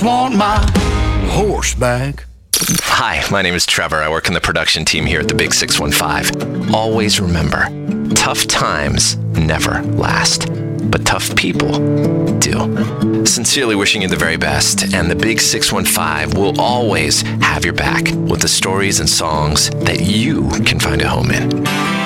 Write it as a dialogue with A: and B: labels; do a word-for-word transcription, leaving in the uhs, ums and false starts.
A: Want my horse back.
B: Hi, my name is Trevor. I work in the production team here at the Big six one five. Always remember, tough times never last, but tough people do. Sincerely wishing you the very best, and the Big six one five will always have your back with the stories and songs that you can find a home in.